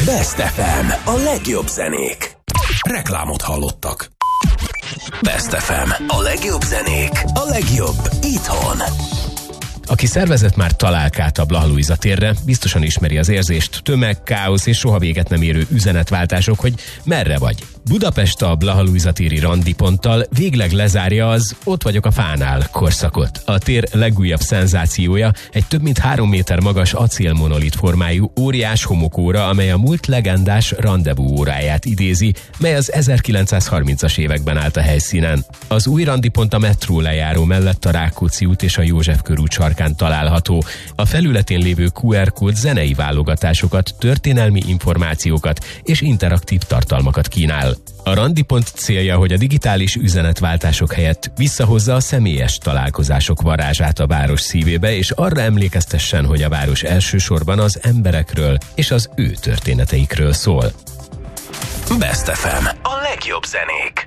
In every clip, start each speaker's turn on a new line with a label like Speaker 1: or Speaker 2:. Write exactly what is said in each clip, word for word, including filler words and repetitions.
Speaker 1: Best ef em, a legjobb zenék. Reklámot hallottak. Best ef em, a legjobb zenék, a legjobb itthon.
Speaker 2: Aki szervezett már találkát a Blaha Lujza térre, biztosan ismeri az érzést, tömeg, káosz és soha véget nem érő üzenetváltások, hogy merre vagy. Budapest a Blaha Lujza téri randiponttal végleg lezárja az Ott vagyok a fánál korszakot. A tér legújabb szenzációja egy több mint három méter magas acélmonolit formájú óriás homokóra, amely a múlt legendás rendezvú óráját idézi, mely az ezerkilencszázharmincas években állt a helyszínen. Az új randipont a metró lejáró mellett a Rákóczi út és a József körút sarkán található. A felületén lévő kú er kód zenei válogatásokat, történelmi információkat és interaktív tartalmakat kínál. A randipont célja, hogy a digitális üzenetváltások helyett visszahozza a személyes találkozások varázsát a város szívébe, és arra emlékeztessen, hogy a város elsősorban az emberekről és az ő történeteikről szól.
Speaker 1: Best ef em, a legjobb zenék.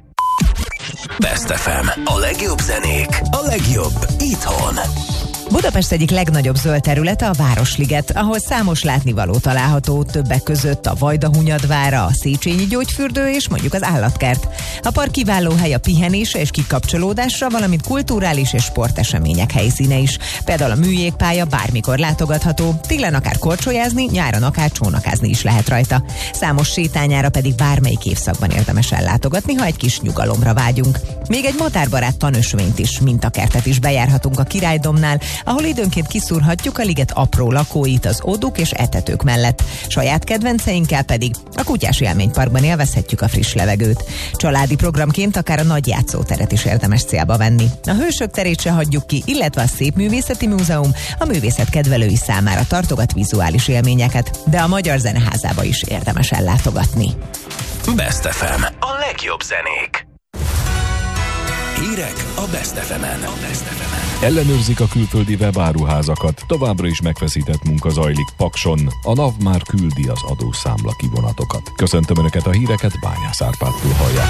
Speaker 1: Best ef em, a legjobb zenék, a legjobb itthon.
Speaker 3: Budapest egyik legnagyobb zöld területe a Városliget, ahol számos látnivaló található, többek között a Vajdahunyadvára, a Széchenyi gyógyfürdő és mondjuk az állatkert. A park kiváló hely a pihenésre és kikapcsolódásra, valamint kulturális és sportesemények helyszíne is. Például a műjégpálya bármikor látogatható, télen akár korcsolyázni, nyáron akár csónakázni is lehet rajta. Számos sétányára pedig bármelyik évszakban érdemes ellátogatni, ha egy kis nyugalomra vágyunk. Még egy madárbarát tanösvényt is, mintakertet is bejárhatunk a Királydomnál, ahol időnként kiszúrhatjuk a liget apró lakóit az oduk és etetők mellett. Saját kedvenceinkkel pedig a Kutyás Élményparkban élvezhetjük a friss levegőt. Családi programként akár a nagy játszóteret is érdemes célba venni. A Hősök terét se hagyjuk ki, illetve a Szépművészeti Múzeum a művészet kedvelői számára tartogat vizuális élményeket, de a Magyar Zeneházába is érdemes ellátogatni.
Speaker 1: Best ef em, a legjobb zenék. Hírek a Best ef emen. A Best ef emen.
Speaker 4: Ellenőrzik a külföldi webáruházakat, továbbra is megfeszített munka zajlik Pakson. A NAV már küldi az adószámla kivonatokat. Köszöntöm Önöket, a híreket Bányász Árpádtól hallják.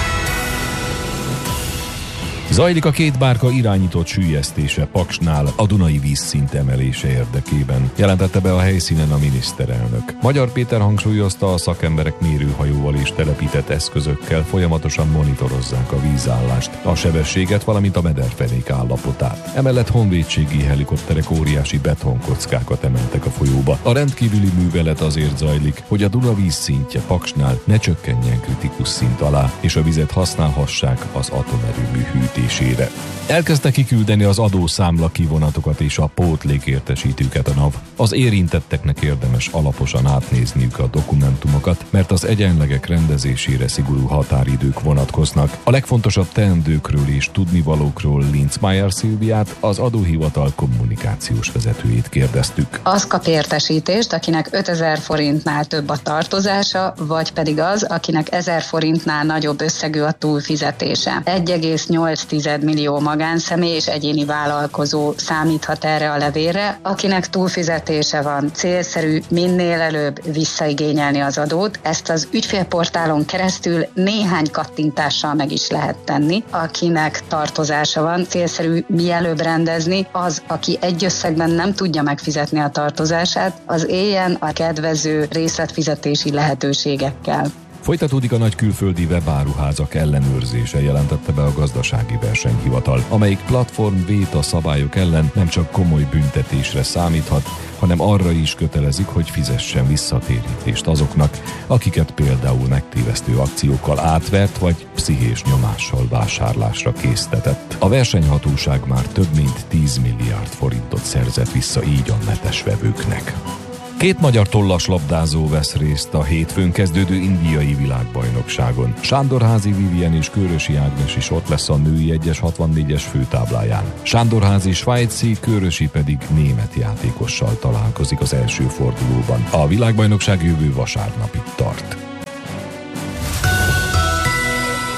Speaker 4: Zajlik a két bárka irányított süllyesztése Paksnál a Dunai vízszint emelése érdekében, jelentette be a helyszínen a miniszterelnök. Magyar Péter hangsúlyozta, a szakemberek mérőhajóval és telepített eszközökkel folyamatosan monitorozzák a vízállást, a sebességet, valamint a mederfenék állapotát. Emellett honvédségi helikopterek óriási betonkockákat emeltek a folyóba. A rendkívüli művelet azért zajlik, hogy a Duna vízszintje Paksnál ne csökkenjen kritikus szint alá, és a vizet használhassák az atomerőmű hűtésére. Elkezdte kiküldeni az adószámla kivonatokat és a pótlékértesítőket a NAV. Az érintetteknek érdemes alaposan átnézniük a dokumentumokat, mert az egyenlegek rendezésére szigorú határidők vonatkoznak. A legfontosabb teendőkről és tudnivalókról Linzmeier Szilviát, az adóhivatal kommunikációs vezetőjét kérdeztük.
Speaker 5: Az kap értesítést, akinek ötezer forintnál több a tartozása, vagy pedig az, akinek ezer forintnál nagyobb összegű a túlfizetése. egy egész nyolc millió magánszemély és egyéni vállalkozó számíthat erre a levélre, akinek túlfizetése van. Célszerű minél előbb visszaigényelni az adót. Ezt az ügyfélportálon keresztül néhány kattintással meg is lehet tenni. Akinek tartozása van, célszerű mielőbb rendezni. Az, aki egy összegben nem tudja megfizetni a tartozását, az éljen a kedvező részletfizetési lehetőségekkel.
Speaker 4: Folytatódik a nagy külföldi webáruházak ellenőrzése, jelentette be a Gazdasági Versenyhivatal, amelyik platform véta szabályok ellen nem csak komoly büntetésre számíthat, hanem arra is kötelezik, hogy fizessen visszatérítést azoknak, akiket például megtévesztő akciókkal átvert vagy pszichés nyomással vásárlásra késztetett. A versenyhatóság már több mint tíz milliárd forintot szerzett vissza így a netes vevőknek. Két magyar tollaslabdázó vesz részt a hétfőn kezdődő indiai világbajnokságon. Sándorházi Vivien és Kőrösi Ágnes is ott lesz a női egyes hatvannégyes főtábláján. Sándorházi svájci, Kőrösi pedig német játékossal találkozik az első fordulóban. A világbajnokság jövő vasárnapig tart.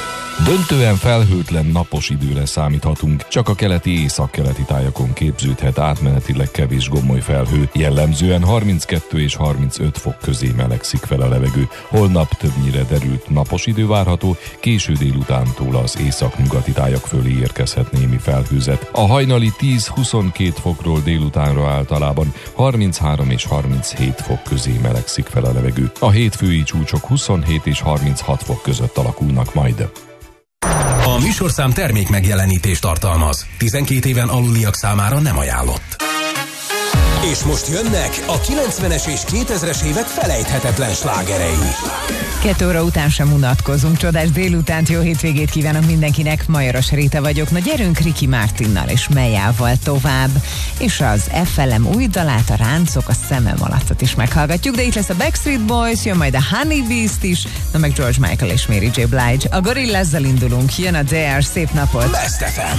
Speaker 4: Döntően felhőtlen napos időre számíthatunk, csak a keleti északkeleti tájakon képződhet átmenetileg kevés gommoly felhő, jellemzően harminckettő és harmincöt fok közé melegszik fel a levegő. Holnap többnyire derült napos idő várható, késő délutántól az északnyugati tájak fölé érkezhet némi felhőzet. A hajnali tíz-huszonkettő fokról délutánra általában harminchárom és harminchét fok közé melegszik fel a levegő. A hétfői csúcsok huszonhét és harminchat fok között alakulnak majd.
Speaker 1: A műsorszám termék megjelenítést tartalmaz. tizenkét éven aluliak számára nem ajánlott. És most jönnek a kilencvenes és kétezres évek felejthetetlen slágerei.
Speaker 3: Kettő óra után sem unatkozunk. Csodás délutánt, jó hétvégét kívánok mindenkinek. Majoros Réta vagyok. Na gyerünk Ricky Martinnal és Mejával tovább. És az ef el em új dalát, a Ráncok a szemem alattot is meghallgatjuk, de itt lesz a Backstreet Boys, jön majd a Honey Beast is, na meg George Michael és Mary J. Blige. A Gorillazzal indulunk, jön a Dare, szép napot!
Speaker 1: Best ef em.